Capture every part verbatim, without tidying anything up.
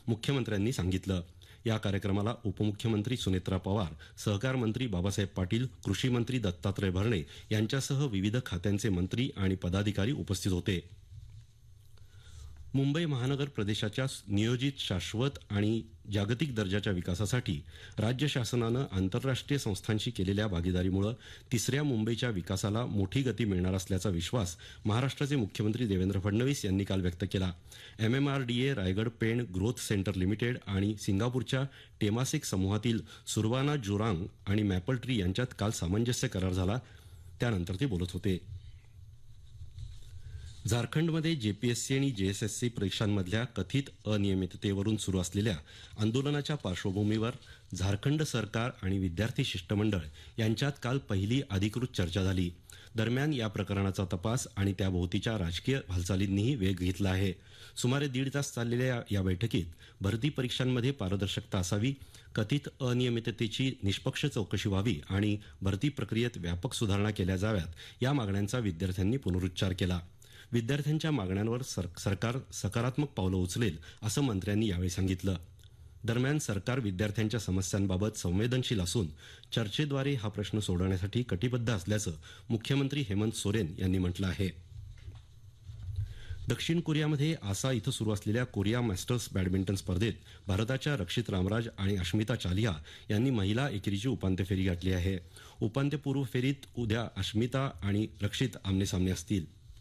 मुख्यमंत्र्यांनी सांगितलं. या कार्यक्रमाला उपमुख्यमंत्री सुनेत्रा पवार, सहकार मंत्री बाबासाहेब पाटील, कृषी मंत्री दत्तात्रय भरणे यांच्यासह विविध खात्यांचे मंत्री आणि पदाधिकारी उपस्थित होते. मुंबई महानगर प्रदेशाच्या नियोजित शाश्वत आणि जागतिक दर्जाच्या विकासासाठी राज्य शासनानं आंतरराष्ट्रीय संस्थांशी केलेल्या भागीदारीमुळे तिसऱ्या मुंबईच्या विकासाला मोठी गती मिळणार असल्याचा विश्वास महाराष्ट्राचे मुख्यमंत्री देवेंद्र फडणवीस यांनी काल व्यक्त केला. M M R D A, Raigad Pen growth centre limited आणि सिंगापूरच्या टेमासेक समूहातील सुरवाना जोरांग आणि मॅपल ट्री यांच्यात काल सामंजस्य करार झाला, त्यानंतर ते बोलत होते. झारखंडमध्ये जेपीएससी आणि जेएसएससी परीक्षांमधल्या कथित अनियमिततेवरून सुरू असलेल्या आंदोलनाच्या पार्श्वभूमीवर झारखंड सरकार आणि विद्यार्थी शिष्टमंडळ यांच्यात काल पहिली अधिकृत चर्चा झाली. दरम्यान या प्रकरणाचा तपास आणि त्याभोवतीच्या राजकीय हालचालींनीही वेग घेतला आहे. सुमारे दीड तास चाललेल्या या बैठकीत भरती परीक्षांमध्ये पारदर्शकता असावी, कथित अनियमिततेची निष्पक्ष चौकशी व्हावी आणि भरती प्रक्रियेत व्यापक सुधारणा केल्या जाव्यात या मागण्यांचा विद्यार्थ्यांनी पुनरुच्चार केला. विद्यार्थ्यांच्या मागण्यांवर सर, सरकार सकारात्मक पावलं उचलेल असं मंत्र्यांनी यावेळी सांगितलं. दरम्यान सरकार विद्यार्थ्यांच्या समस्यांबाबत संवेदनशील असून चर्चेद्वारे हा प्रश्न सोडवण्यासाठी कटिबद्ध असल्याचं मुख्यमंत्री हेमंत सोरेन यांनी म्हटलं आहे. दक्षिण कोरियामध्ये आसा इथं सुरू असलेल्या कोरिया मास्टर्स बॅडमिंटन स्पर्धेत भारताच्या रक्षित रामराज आणि अश्मिता चालिहा यांनी महिला एकेरीची उपांत्य फेरी गाठली आहे. उपांत्यपूर्व फेरीत उद्या अश्मिता आणि रक्षित आमनेसामने असतील.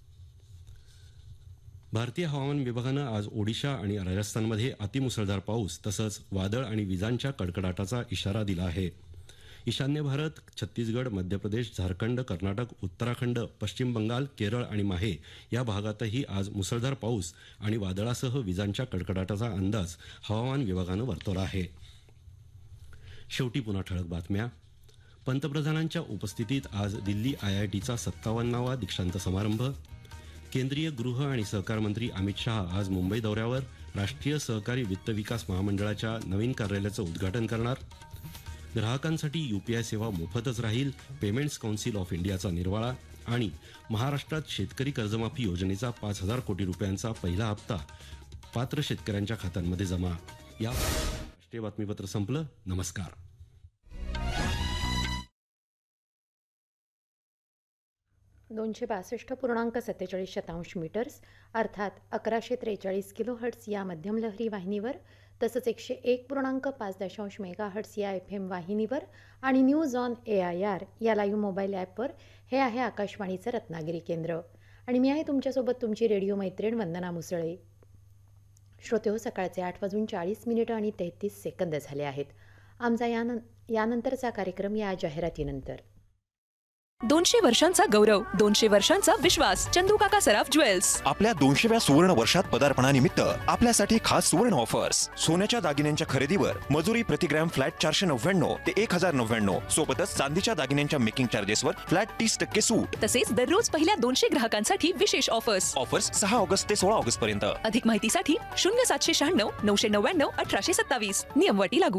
भारतीय हवामान विभागानं आज ओडिशा आणि राजस्थानमध्ये अतिमुसळधार पाऊस तसंच वादळ आणि विजांच्या कडकडाटाचा इशारा दिला आहे. ईशान्य भारत, छत्तीसगड, मध्य प्रदेश, झारखंड, कर्नाटक, उत्तराखंड, पश्चिम बंगाल, केरळ आणि माहे या भागातही आज मुसळधार पाऊस आणि वादळासह विजांच्या कडकडाटाचा अंदाज हवामान विभागानं वर्तवला आहे. शेवटी पुन्हा ठळक बातम्या. पंतप्रधानांच्या उपस्थितीत आज दिल्ली आयआयटीचा सत्तावन्नावा दीक्षांत समारंभ. केंद्रीय गृह आणि सहकार मंत्री अमित शहा आज मुंबई दौऱ्यावर राष्ट्रीय सहकारी वित्त विकास महामंडळाच्या नवीन कार्यालयाचं उद्घाटन करणार. ग्राहकांसाठी यूपीआय सेवा मोफतच राहील, पेमेंट्स कौन्सिल ऑफ इंडियाचा निर्वाळा. आणि महाराष्ट्रात शेतकरी कर्जमाफी योजनेचा पाच हजार कोटी रुपयांचा पहिला हप्ता पात्र शेतकऱ्यांच्या खात्यांमध्ये जमा. या राष्ट्रीय बातमीपत्र संपलं. नमस्कार. दोनशे बासष्ट पूर्णांक सत्तेचाळीस शतांश मीटर्स अर्थात अकराशे त्रेचाळीस किलो हर्ट्स या मध्यम लहरी वाहिनीवर तसंच एकशे एक पूर्णांक पाच दशांश मेगा हर्ट्स या एफ एम वाहिनीवर आणि news on A I R या लाईव्ह मोबाईल ॲपवर हे आहे आकाशवाणीचं रत्नागिरी केंद्र. आणि मी आहे तुमच्यासोबत तुमची रेडिओ मैत्रीण वंदना मुसळे. श्रोते हो, सकाळचे आठ वाजून चाळीस मिनिटं आणि तेहतीस सेकंद झाले आहेत. आमचा यानं यानंतरचा कार्यक्रम या जाहिरातीनंतर. दोनशे वर्षांचा गौरव, दोनशे वर्षांचा विश्वास. चंदू काका सराफ ज्वेल्स. आपल्या दोनशेव्या सुवर्ण वर्षात पदार्पणानिमित्त आपल्यासाठी खास सुवर्ण ऑफर्स. सोन्याच्या दागिन्यांच्या खरेदीवर मजुरी प्रति ग्रॅम फ्लॅट चारशे नव्याण्णव ते एक हजार नव्याण्णव. सोबतच चांदीच्या दागिन्यांच्या मेकिंग चार्जेसवर फ्लॅट तीस टक्के सूट. तसेच दररोज पहिल्या दोनशे ग्राहकांसाठी विशेष ऑफर्स. ऑफर्स सहा ऑगस्ट ते सोळा ऑगस्ट पर्यंत. अधिक माहितीसाठी शून्य सातशे शहाण्णव नऊशे नव्याण्णव अठराशे सत्तावीस. नियम अटी लागू.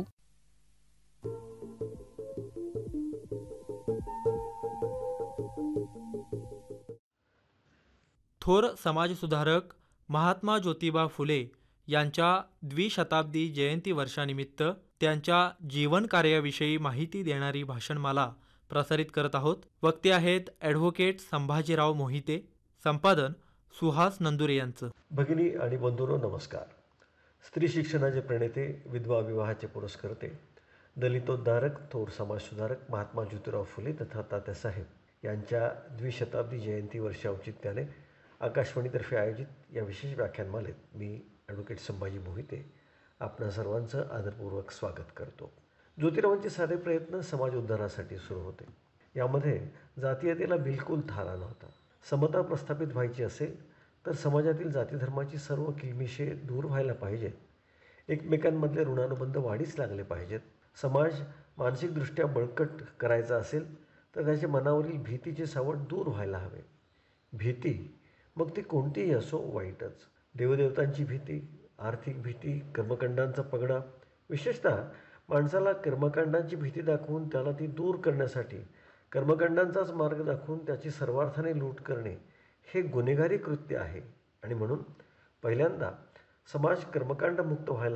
थोर समाजसुधारक महात्मा ज्योतिबा फुले यांच्या द्विशताब्दी जयंती वर्षानिमित्त त्यांच्या जीवन कार्याविषयी माहिती देणारी भाषणमाला प्रसारित करत आहोत. वक्ते आहेत ॲडव्होकेट संभाजीराव मोहिते, संपादन सुहास नंदुरे यांचं. भगिनी आणि बंधूंनो नमस्कार. स्त्री शिक्षणाचे प्रणेते, विधवा विवाहाचे पुरस्कर्ते, दलितोद्धारक, थोर समाजसुधारक महात्मा ज्योतिराव फुले तथा तात्यासाहेब यांच्या द्विशताब्दी जयंती वर्षा औचित्याने आकाशवाणीतर्फे आयोजित या विशेष व्याख्यानमालेत मी ॲडव्होकेट संभाजी मोहिते आपणा सर्वांचं आदरपूर्वक स्वागत करतो. ज्योतिरावांचे सारे प्रयत्न समाज उद्धारासाठी सुरू होते. यामध्ये जातीयतेला बिलकुल थारा नव्हता. समता प्रस्थापित व्हायची असेल तर समाजातील जातीधर्माची सर्व किलमिशे दूर व्हायला पाहिजेत. एकमेकांमधले ऋणानुबंध वाढीस लागले पाहिजेत. समाज मानसिकदृष्ट्या बळकट करायचा असेल तर त्याच्या मनावरील भीतीचे सावट दूर व्हायला हवे. भीती मग ती कोणतीही असो, वाईटच. देवदेवतांची भीती, आर्थिक भीती, कर्मकांडांचा पगडा. विशेषतः माणसाला कर्मकांडांची भीती दाखवून त्याला ती दूर करण्यासाठी कर्मकांडांचाच मार्ग दाखवून त्याची सर्वार्थाने लूट करणे हे गुन्हेगारी कृत्य आहे. आणि म्हणून पहिल्यांदा समाज कर्मकांडमुक्त व्हायला